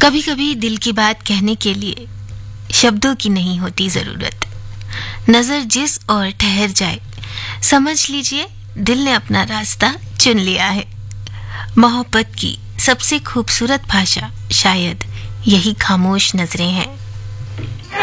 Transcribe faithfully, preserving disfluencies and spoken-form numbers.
कभी कभी दिल की बात कहने के लिए शब्दों की नहीं होती जरूरत। नजर जिस और ठहर जाए, समझ लीजिए दिल ने अपना रास्ता चुन लिया है। मोहब्बत की सबसे खूबसूरत भाषा शायद यही खामोश नजरें हैं।